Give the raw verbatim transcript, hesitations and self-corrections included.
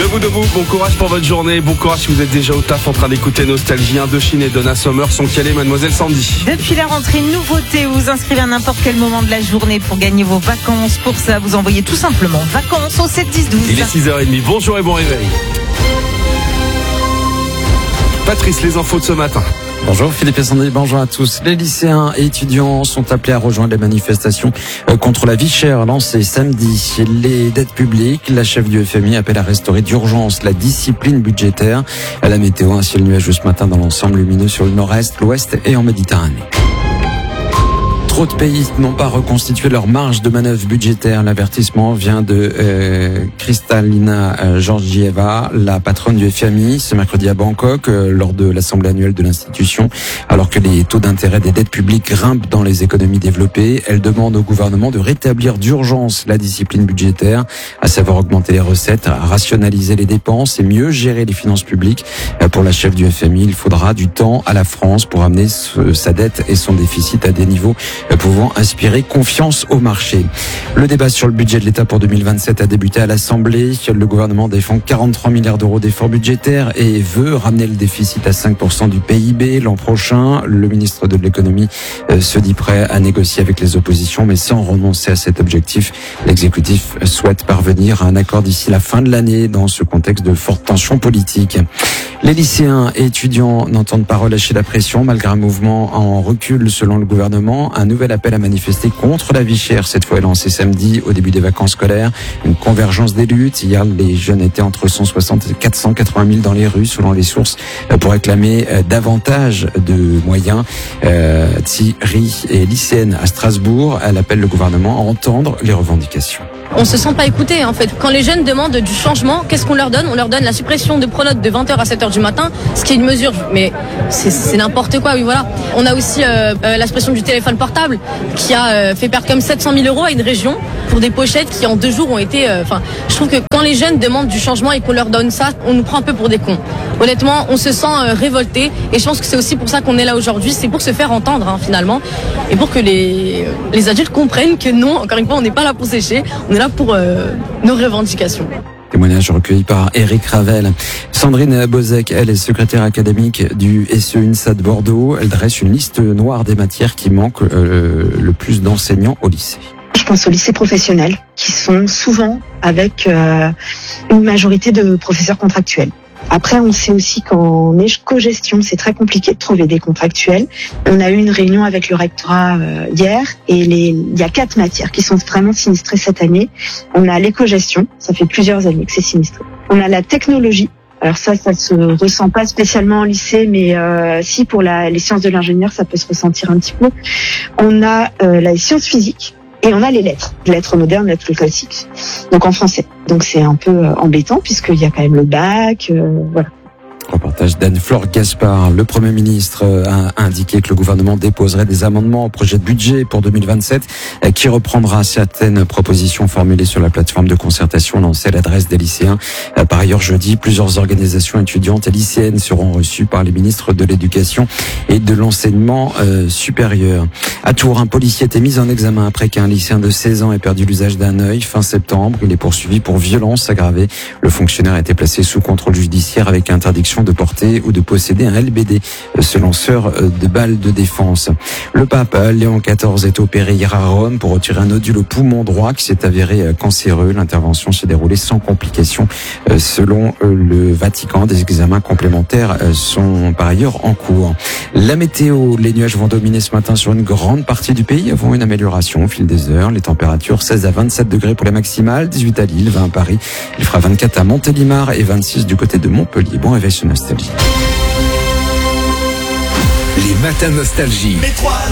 Debout, debout, bon courage pour votre journée. Bon courage si vous êtes déjà au taf en train d'écouter Nostalgie. Indochine et Donna Summer sont calés, Mademoiselle Sandy. Depuis la rentrée, nouveauté, vous vous inscrivez à n'importe quel moment de la journée pour gagner vos vacances. Pour ça, vous envoyez tout simplement vacances au sept dix douze. Il est six heures trente. Bonjour et bon réveil. Patrice, les infos de ce matin. Bonjour Philippe et Sandy, bonjour à tous. Les lycéens et étudiants sont appelés à rejoindre les manifestations contre la vie chère lancées samedi. Les dettes publiques, la chef du F M I appelle à restaurer d'urgence la discipline budgétaire. À la météo, un ciel nuageux ce matin dans l'ensemble, lumineux sur le nord-est, l'ouest et en Méditerranée. Trop de pays n'ont pas reconstitué leur marge de manœuvre budgétaire. L'avertissement vient de euh, Kristalina euh, Georgieva, la patronne du F M I, ce mercredi à Bangkok, euh, lors de l'assemblée annuelle de l'institution. Alors que les taux d'intérêt des dettes publiques grimpent dans les économies développées, elle demande au gouvernement de rétablir d'urgence la discipline budgétaire, à savoir augmenter les recettes, rationaliser les dépenses et mieux gérer les finances publiques. Euh, pour la chef du F M I, il faudra du temps à la France pour amener ce, sa dette et son déficit à des niveaux pouvant inspirer confiance au marché. Le débat sur le budget de l'État pour deux mille vingt-sept a débuté à l'Assemblée. Le gouvernement défend quarante-trois milliards d'euros d'efforts budgétaires et veut ramener le déficit à cinq pour cent du P I B l'an prochain. Le ministre de l'économie se dit prêt à négocier avec les oppositions, mais sans renoncer à cet objectif. L'exécutif souhaite parvenir à un accord d'ici la fin de l'année dans ce contexte de forte tension politique. Les lycéens et étudiants n'entendent pas relâcher la pression malgré un mouvement en recul selon le gouvernement. Un nouvel appel à manifester contre la vie chère, cette fois est lancé samedi au début des vacances scolaires. Une convergence des luttes. Hier, les jeunes étaient entre cent soixante et quatre cent quatre-vingt mille dans les rues selon les sources pour réclamer davantage de moyens. Euh, Thierry est lycéenne à Strasbourg. Elle appelle le gouvernement à entendre les revendications. On se sent pas écouté en fait. Quand les jeunes demandent du changement, qu'est-ce qu'on leur donne? On leur donne la suppression de pronotes de vingt heures à sept heures du matin, ce qui est une mesure, mais c'est, c'est n'importe quoi, oui voilà. On a aussi euh, euh, la suppression du téléphone portable qui a euh, fait perdre comme sept cent mille euros à une région pour des pochettes qui en deux jours ont été... Enfin, euh, je trouve que quand les jeunes demandent du changement et qu'on leur donne ça, on nous prend un peu pour des cons. Honnêtement, on se sent euh, révolté et je pense que c'est aussi pour ça qu'on est là aujourd'hui, c'est pour se faire entendre hein, finalement et pour que les, les adultes comprennent que non, encore une fois, on n'est pas là pour sécher, on est là pour euh, nos revendications. Témoignage recueilli par Eric Ravel. Sandrine Bozek, elle est secrétaire académique du S E INSA de Bordeaux. Elle dresse une liste noire des matières qui manquent euh, le plus d'enseignants au lycée. Je pense aux lycées professionnels qui sont souvent avec euh, une majorité de professeurs contractuels. Après, on sait aussi qu'en éco-gestion, c'est très compliqué de trouver des contractuels. On a eu une réunion avec le rectorat euh, hier et les, il y a quatre matières qui sont vraiment sinistrées cette année. On a l'éco-gestion, ça fait plusieurs années que c'est sinistré. On a la technologie. Alors ça, ça se ressent pas spécialement en lycée, mais euh, si pour la, les sciences de l'ingénieur, ça peut se ressentir un petit peu. On a euh, la science physique. Et on a les lettres, lettres modernes, lettres classiques, donc en français. Donc c'est un peu embêtant puisqu'il y a quand même le bac, euh, voilà. Reportage d'Anne-Flore Gaspard. Le Premier ministre a indiqué que le gouvernement déposerait des amendements au projet de budget pour deux mille vingt-sept qui reprendra certaines propositions formulées sur la plateforme de concertation lancée à l'adresse des lycéens. Par ailleurs, jeudi, plusieurs organisations étudiantes et lycéennes seront reçues par les ministres de l'Éducation et de l'Enseignement euh, supérieur. À Tours, un policier a été mis en examen après qu'un lycéen de seize ans ait perdu l'usage d'un œil fin septembre. Il est poursuivi pour violence aggravée. Le fonctionnaire a été placé sous contrôle judiciaire avec interdiction de porter ou de posséder un L B D, ce lanceur de balles de défense. Le pape Léon quatorze est opéré hier à Rome pour retirer un nodule au poumon droit qui s'est avéré cancéreux. L'intervention s'est déroulée sans complications selon le Vatican. Des examens complémentaires sont par ailleurs en cours. La météo, les nuages vont dominer ce matin sur une grande partie du pays, avant une amélioration au fil des heures. Les températures seize à vingt-sept degrés pour les maximales, dix-huit à Lille, vingt à Paris. Il fera vingt-quatre à Montélimar et vingt-six du côté de Montpellier. Bon réveil sur Nostalgie. Les matins Nostalgie.